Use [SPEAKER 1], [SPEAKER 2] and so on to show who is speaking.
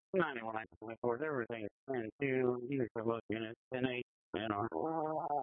[SPEAKER 1] 91.4, everything is 10.2. You can look in it, 10.8, you know.